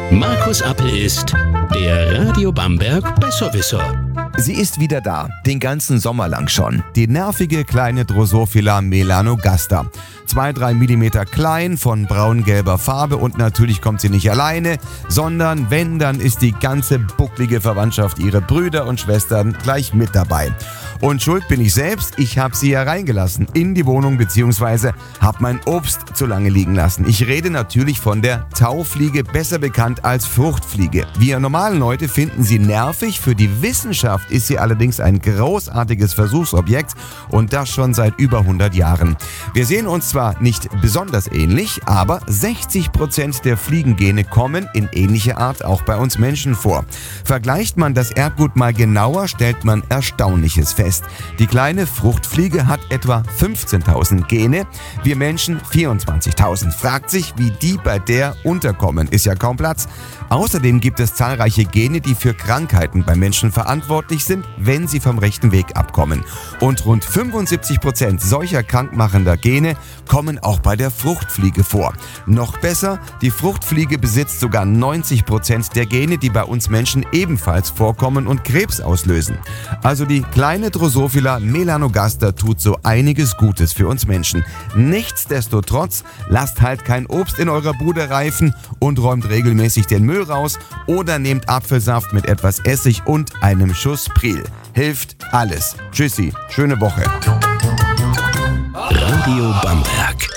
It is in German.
Markus Appel ist der Radio Bamberg Besserwisser. Sie ist wieder da, den ganzen Sommer lang schon. Die nervige kleine Drosophila melanogaster. 2-3 mm klein, von braun-gelber Farbe und natürlich kommt sie nicht alleine, sondern wenn, dann ist die ganze bucklige Verwandtschaft, ihre Brüder und Schwestern gleich mit dabei. Und schuld bin ich selbst, ich habe sie hereingelassen in die Wohnung bzw. habe mein Obst zu lange liegen lassen. Ich rede natürlich von der Taufliege, besser bekannt als Fruchtfliege. Wir normalen Leute finden sie nervig, für die Wissenschaft ist sie allerdings ein großartiges Versuchsobjekt und das schon seit über 100 Jahren. Wir sehen uns zwar nicht besonders ähnlich, aber 60% der Fliegengene kommen in ähnlicher Art auch bei uns Menschen vor. Vergleicht man das Erbgut mal genauer, stellt man Erstaunliches fest. Die kleine Fruchtfliege hat etwa 15.000 Gene, wir Menschen 24.000. Fragt sich, wie die bei der unterkommen, ist ja kaum Platz. Außerdem gibt es zahlreiche Gene, die für Krankheiten bei Menschen verantwortlich sind, wenn sie vom rechten Weg abkommen. Und rund 75% solcher krankmachender Gene kommen auch bei der Fruchtfliege vor. Noch besser, die Fruchtfliege besitzt sogar 90% der Gene, die bei uns Menschen ebenfalls vorkommen und Krebs auslösen. Also die kleine Drosophila melanogaster tut so einiges Gutes für uns Menschen. Nichtsdestotrotz, lasst halt kein Obst in eurer Bude reifen und räumt regelmäßig den Müll raus oder nehmt Apfelsaft mit etwas Essig und einem Schuss Pril. Hilft alles. Tschüssi, schöne Woche. Radio Bamberg.